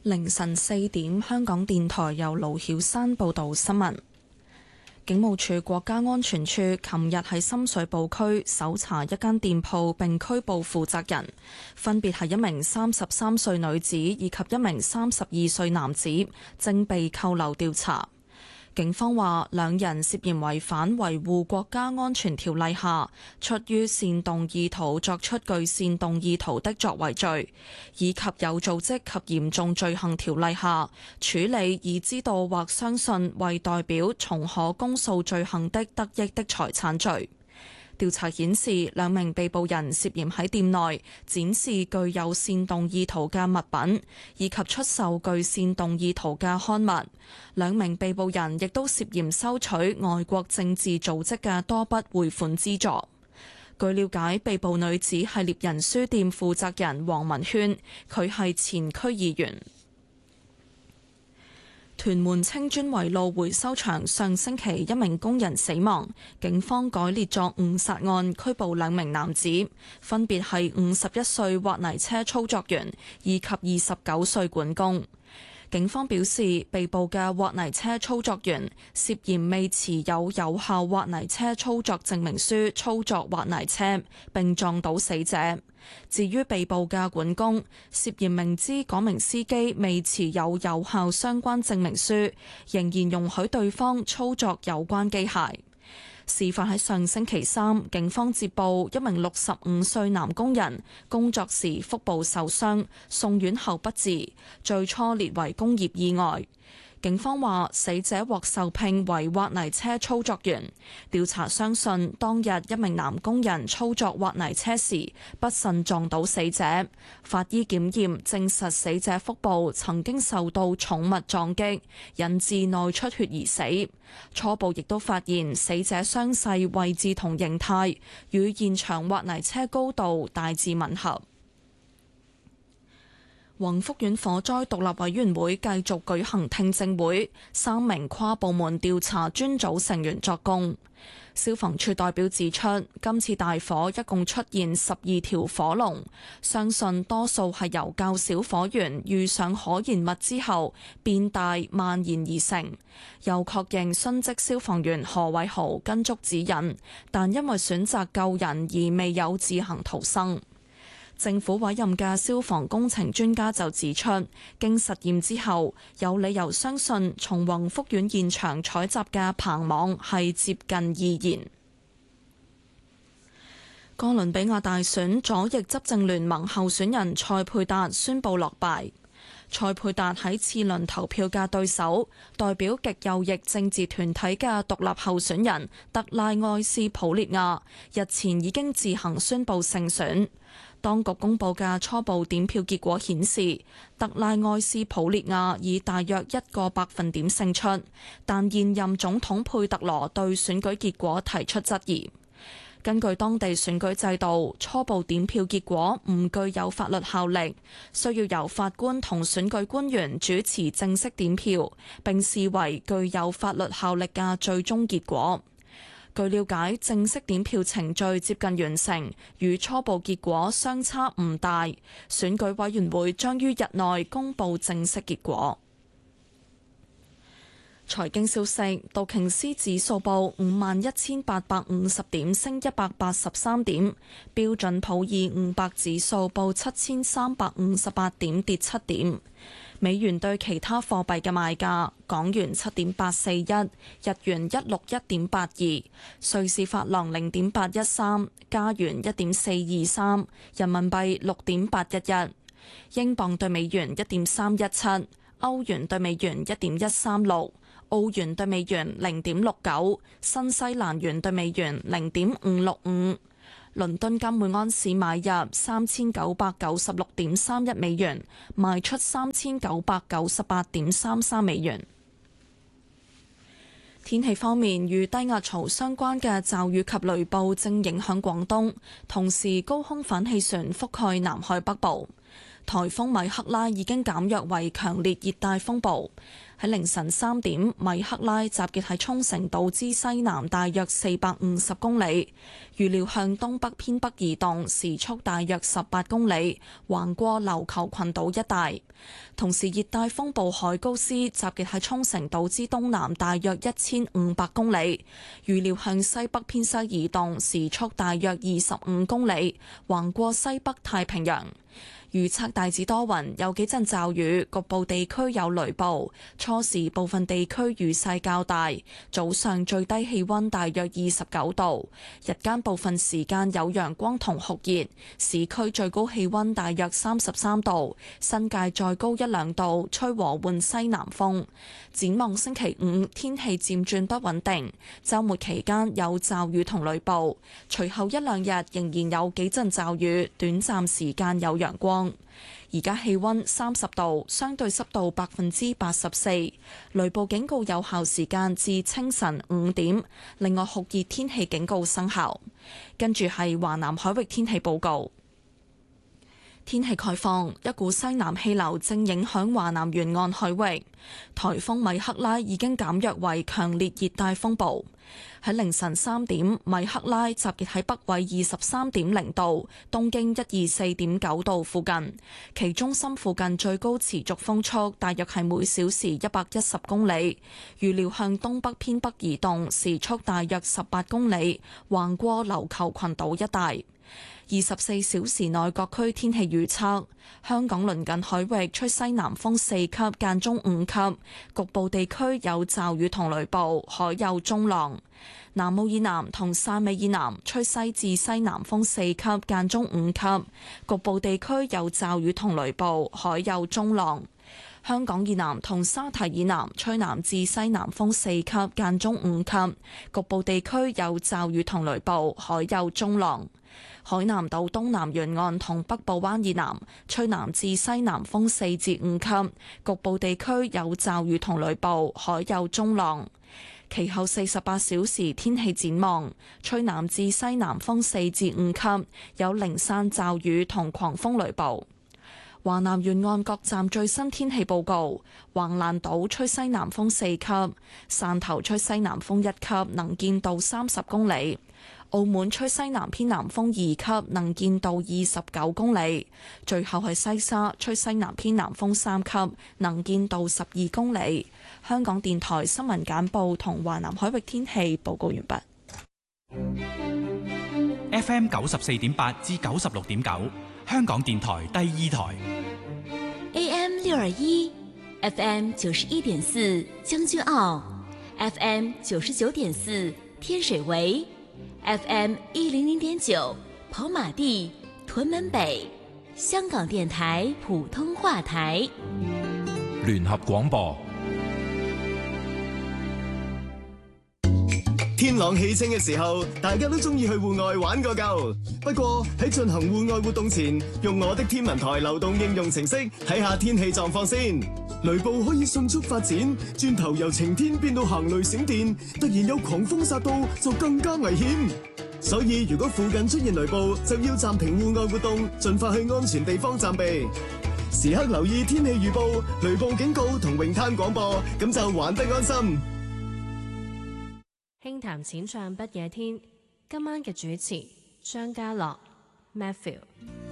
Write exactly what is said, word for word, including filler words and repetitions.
凌晨四點，香港電台由盧曉山報道新聞。警務處國家安全處琴日喺深水埗區搜查一間店鋪，並拘捕負責人，分別係一名三十三歲女子以及一名三十二歲男子，正被扣留調查。警方話，兩人涉嫌違反維護國家安全條例下出於煽動意圖作出具煽動意圖的作為罪，以及有組織及嚴重罪行條例下處理已知道或相信為代表從可公訴罪行的得益的財產罪。調查顯示，兩名被捕人涉嫌喺店內展示具有煽動意圖嘅物品，以及出售具煽動意圖嘅刊物。兩名被捕人亦都涉嫌收取外國政治組織嘅多筆匯款資助。據了解，被捕女子係獵人書店負責人黃文軒，佢係前區議員。屯門青磚圍路回收場上星期一名工人死亡，警方改列作誤殺案，拘捕兩名男子，分別係五十一歲挖泥車操作員以及二十九歲管工。警方表示，被捕嘅挖泥車操作員涉嫌未持有有效挖泥車操作證明書操作挖泥車，並撞倒死者。至於被捕嘅管工，涉嫌明知嗰名司機未持有有效相關證明書，仍然容許對方操作有關機械。事發喺上星期三，警方接報一名六十五歲男工人工作時腹部受傷，送院後不治，最初列為工業意外。警方話，死者獲受聘為挖泥車操作員。調查相信，當日一名男工人操作挖泥車時不慎撞到死者。法醫檢驗證實死者腹部曾經受到重物撞擊，引致內出血而死。初步亦都發現死者傷勢位置同形態與現場挖泥車高度大致吻合。宏福苑火災獨立委員會繼續舉行聽證會，三名跨部門調查專組成員作供。消防處代表指出，今次大火一共出現十二條火龍，相信多數係由較小火源遇上可燃物之後變大蔓延而成。又確認殉職消防員何偉豪跟足指引，但因為選擇救人而未有自行逃生。政府委任嘅消防工程專家就指出，經實驗之後，有理由相信從宏福苑現場採集嘅棚網係接近易燃。哥倫比亞大選左翼執政聯盟候選人塞佩達宣布落敗。塞佩達喺次輪投票嘅對手，代表極右翼政治團體嘅獨立候選人特拉愛斯普列亞，日前已經自行宣布勝選。當局公佈嘅初步點票結果顯示，特拉愛斯普列亞以大約一個百分點勝出，但現任總統佩特羅對選舉結果提出質疑。根據當地選舉制度，初步點票結果唔具有法律效力，需要由法官同選舉官員主持正式點票，並視為具有法律效力嘅最終結果。據了解，正式點票程序接近完成，與初步結果相差唔大。選舉委員會將於日內公佈正式結果。財經消息，道瓊斯指數報五萬一千八百五十點，升一百八十三點；標準普爾五百指數報七千三百五十八點，跌七點。美元對其他貨幣嘅賣價：港元七點八四一，日元一六一點八二，瑞士法郎零點八一三，加元一點四二三，人民幣六點八一一，英鎊對美元一點三一七，歐元對美元一點一三六，澳元對美元零點六九，新西蘭元對美元零點五六五。倫敦金每安士買入三千九百九十六點三一美元，賣出三千九百九十八點三三美元。天氣方面，與低壓槽相關嘅驟雨及雷暴正影響廣東，同時高空反氣旋覆蓋南海北部。 颱風米克拉已經減弱為強烈熱帶風暴。喺凌晨三點，米克拉集結喺沖繩島之西南大約四百五十公里，預料向東北偏北移動，時速大約十八公里，橫過琉球群島一帶。同時，熱帶風暴海高斯集結喺沖繩島之東南大約一千五百公里，預料向西北偏西移動，時速大約二十五公里，橫過西北太平洋。預測大致多雲，有幾陣驟雨，局部地區有雷暴。初時部分地區雨勢較大，早上最低氣溫大約二十九度，日間部分時間有陽光同酷熱，市區最高氣溫大約三十三度，新界再高一兩度，吹和緩西南風。展望星期五，天氣漸轉不穩定，週末期間有驟雨同雷暴，隨後一兩日仍然有幾陣驟雨，短暫時間有陽光。而家氣溫三十度，相對濕度百分之八十四，雷暴警告有效時間至清晨五點。另外，酷熱天氣警告生效。跟住係華南海域天氣報告。天氣概況，一股西南氣流正影響華南沿岸海域，颱風米克拉已經減弱為強烈熱帶風暴。喺凌晨三點，米克拉集結喺北緯二十三點零度、東經一二四點九度附近，其中心附近最高持續風速大約係每小時一百一十公里，預料向東北偏北移動，時速大約十八公里，橫過琉球群島一帶。二十四小時內各區天氣預測：香港鄰近海域吹西南風四級，間中五級，局部地區有驟雨同雷暴，海有中浪。南澳以南同汕尾以南吹西至西南風四級，間中五級，局部地區有驟雨同雷暴，海有中浪。香港以南同沙堤以南吹南至西南風四級，間中五級，局部地區有驟雨同雷暴，海有中浪。海南島東南沿岸同北部灣以南吹南至西南風四至五級，局部地區有驟雨同雷暴，海有中浪。其後四十八小時天氣展望，吹南至西南風四至五級，有零散驟雨同狂風雷暴。華南沿岸各站最新天氣報告：橫瀾島吹西南風四級，汕頭吹西南風一級，能見度三十公里；澳門吹西南偏南風二級，能見度二十九公里；最後係西沙吹西南偏南風三級，能見度十二公里。香港電台新聞簡報同華南海域天氣報告完畢。 F M 九十四點八至九十六點九，香港電台第二台。 A M 六二一 ，F M 九十一點四將軍澳 ，F M 九十九點四天水圍 ，F M 一零零點九跑馬地屯門北，香港電台普通話台。 聯合廣播。 天朗氣清嘅時候，大家都中意去戶外玩個夠。不過喺進行戶外活動前，用我的天文台流動應用程式睇下天氣狀況先。雷暴可以迅速發展，轉頭由晴天變到行雷閃電，突然有狂風殺到就更加危險。所以如果附近出現雷暴，就要暫停戶外活動，盡快去安全地方暫避。時刻留意天氣預報、雷暴警告同泳灘廣播，咁就玩得安心。 輕談淺唱不夜天，今晚嘅主持張家樂 Matthew。